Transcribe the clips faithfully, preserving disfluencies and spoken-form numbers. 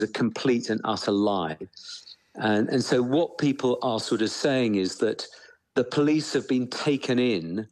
a complete and utter lie. And, and so what people are sort of saying is that the police have been taken in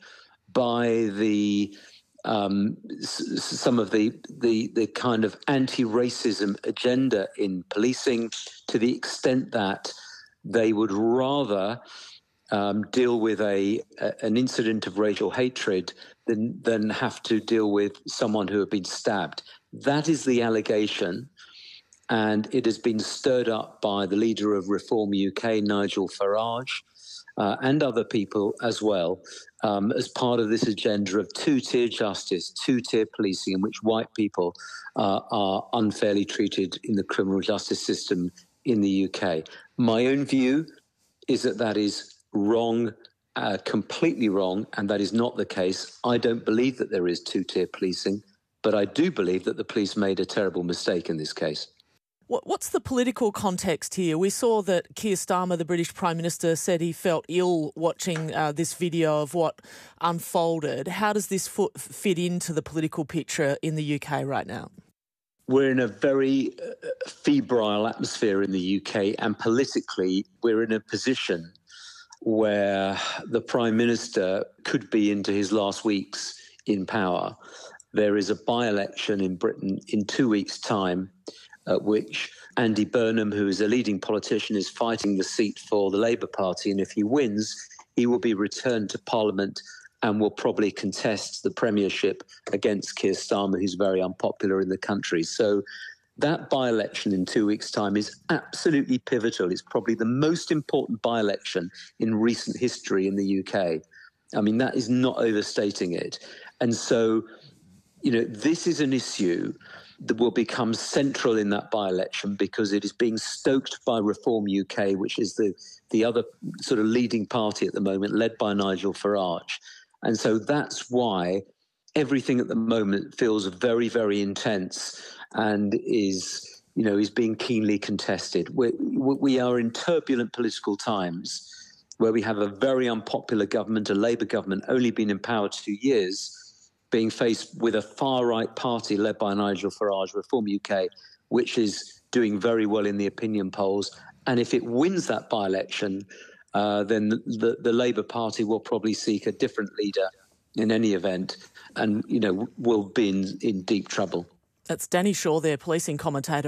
by the um, s- some of the, the the kind of anti-racism agenda in policing, to the extent that they would rather um, deal with a, a an incident of racial hatred than than have to deal with someone who had been stabbed. That is the allegation. And it has been stirred up by the leader of Reform U K, Nigel Farage, uh, and other people as well, um, as part of this agenda of two-tier justice, two-tier policing, in which white people uh, are unfairly treated in the criminal justice system in the U K. My own view is that that is wrong, uh, completely wrong, and that is not the case. I don't believe that there is two-tier policing, but I do believe that the police made a terrible mistake in this case. What's the political context here? We saw that Keir Starmer, the British Prime Minister, said he felt ill watching uh, this video of what unfolded. How does this foot fit into the political picture in the U K right now? We're in a very uh, febrile atmosphere in the U K, and politically we're in a position where the Prime Minister could be into his last weeks in power. There is a by-election in Britain in two weeks' time, at which Andy Burnham, who is a leading politician, is fighting the seat for the Labour Party. And if he wins, he will be returned to Parliament and will probably contest the premiership against Keir Starmer, who's very unpopular in the country. So that by-election in two weeks' time is absolutely pivotal. It's probably the most important by-election in recent history in the U K. I mean, that is not overstating it. And so, you know, this is an issue that will become central in that by-election because it is being stoked by Reform U K, which is the, the other sort of leading party at the moment, led by Nigel Farage. And so that's why everything at the moment feels very, very intense and is, you know, is being keenly contested. We're, we are in turbulent political times where we have a very unpopular government, a Labour government, only been in power two years, being faced with a far-right party led by Nigel Farage, Reform U K, which is doing very well in the opinion polls. And if it wins that by-election, uh, then the, the, the Labour Party will probably seek a different leader in any event and, you know, will be in, in deep trouble. That's Danny Shaw there, policing commentator.